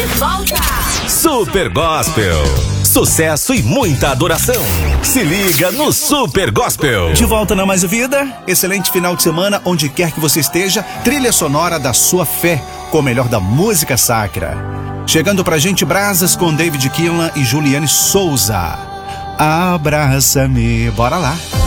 de volta. Super Gospel. Sucesso e muita adoração. Se liga no Super Gospel. De volta na Mais Vida. Excelente final de semana, onde quer que você esteja. Trilha sonora da sua fé, com o melhor da música sacra. Chegando pra gente, Brasas com David Keelan e Juliane Souza. Abraça-me. Bora lá.